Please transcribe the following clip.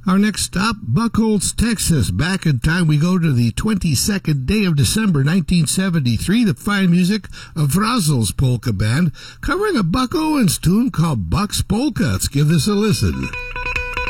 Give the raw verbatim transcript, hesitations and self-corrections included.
Our next stop, Buchholz, Texas. Back in time, we go to the twenty-second day of December, nineteen seventy-three. The fine music of Wrazel's Polka Band, covering a Buck Owens tune called Buck's Polka. Let's give this a listen.